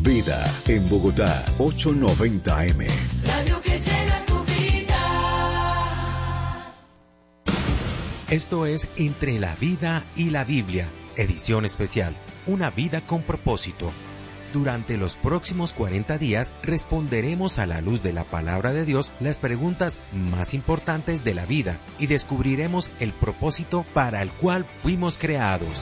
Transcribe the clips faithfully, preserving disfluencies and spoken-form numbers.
Vida en Bogotá, ochocientos noventa A M. Radio que llena tu vida. Esto es Entre la Vida y la Biblia, edición especial, una vida con propósito. Durante los próximos cuarenta días responderemos a la luz de la palabra de Dios las preguntas más importantes de la vida y descubriremos el propósito para el cual fuimos creados.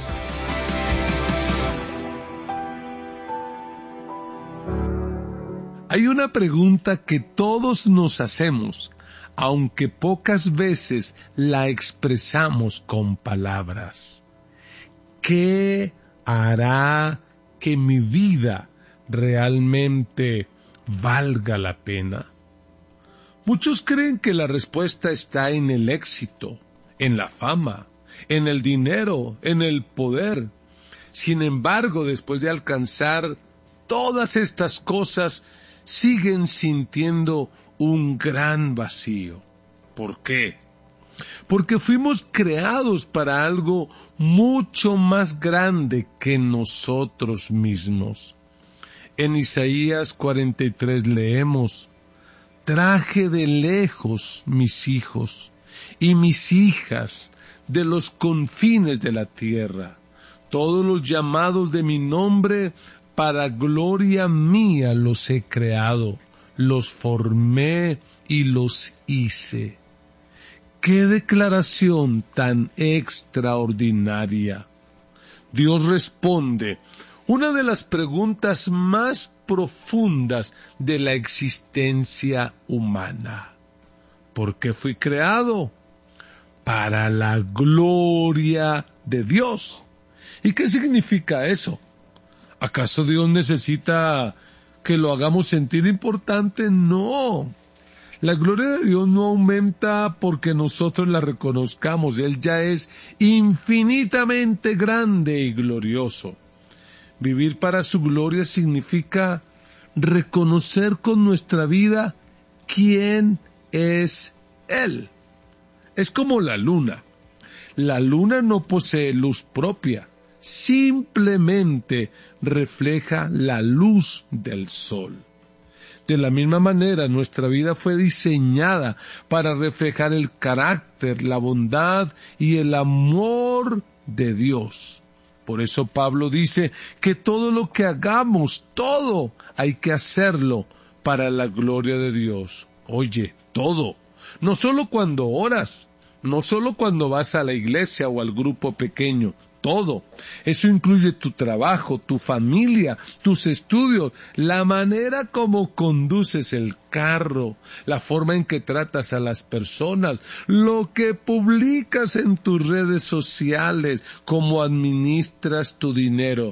Hay una pregunta que todos nos hacemos, aunque pocas veces la expresamos con palabras. ¿Qué hará que mi vida realmente valga la pena? Muchos creen que la respuesta está en el éxito, en la fama, en el dinero, en el poder. Sin embargo, después de alcanzar todas estas cosas, siguen sintiendo un gran vacío. ¿Por qué? Porque fuimos creados para algo mucho más grande que nosotros mismos. En Isaías cuarenta y tres leemos: traje de lejos mis hijos y mis hijas de los confines de la tierra, todos los llamados de mi nombre, para gloria mía los he creado, los formé y los hice. ¡Qué declaración tan extraordinaria! Dios responde una de las preguntas más profundas de la existencia humana. ¿Por qué fui creado? Para la gloria de Dios. ¿Y qué significa eso? ¿Acaso Dios necesita que lo hagamos sentir importante? No. La gloria de Dios no aumenta porque nosotros la reconozcamos. Él ya es infinitamente grande y glorioso. Vivir para su gloria significa reconocer con nuestra vida quién es Él. Es como la luna. La luna no posee luz propia. Simplemente refleja la luz del sol. De la misma manera, nuestra vida fue diseñada para reflejar el carácter, la bondad y el amor de Dios. Por eso Pablo dice que todo lo que hagamos, todo, hay que hacerlo para la gloria de Dios. Oye, todo. No solo cuando oras, no solo cuando vas a la iglesia o al grupo pequeño. Todo. Eso incluye tu trabajo, tu familia, tus estudios, la manera como conduces el carro, la forma en que tratas a las personas, lo que publicas en tus redes sociales, cómo administras tu dinero,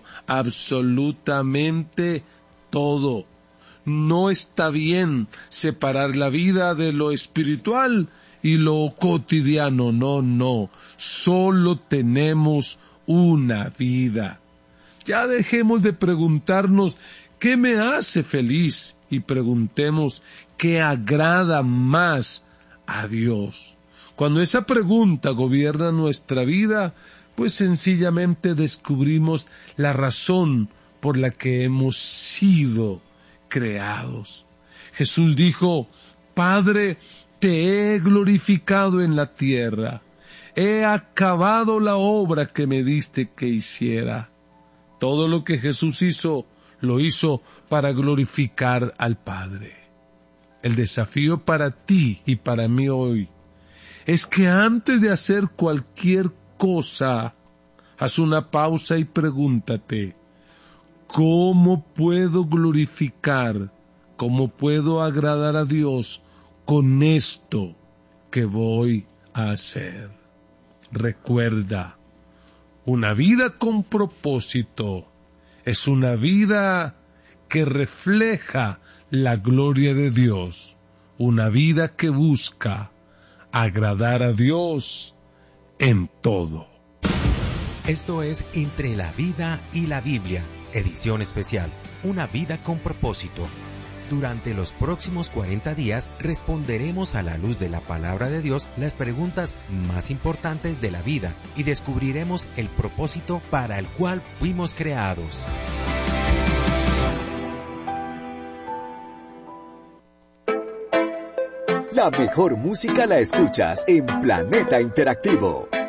absolutamente todo. No está bien separar la vida de lo espiritual y lo cotidiano. No, no. Solo tenemos una vida. Ya dejemos de preguntarnos ¿qué me hace feliz? Y preguntemos ¿qué agrada más a Dios? Cuando esa pregunta gobierna nuestra vida, pues sencillamente descubrimos la razón por la que hemos sido creados. Jesús dijo: Padre, te he glorificado en la tierra. He acabado la obra que me diste que hiciera. Todo lo que Jesús hizo, lo hizo para glorificar al Padre. El desafío para ti y para mí hoy es que antes de hacer cualquier cosa, haz una pausa y pregúntate: ¿cómo puedo glorificar, cómo puedo agradar a Dios con esto que voy a hacer? Recuerda, una vida con propósito es una vida que refleja la gloria de Dios, una vida que busca agradar a Dios en todo. Esto es Entre la Vida y la Biblia, edición especial, una vida con propósito. Durante los próximos cuarenta días responderemos a la luz de la palabra de Dios las preguntas más importantes de la vida y descubriremos el propósito para el cual fuimos creados. La mejor música la escuchas en Planeta Interactivo.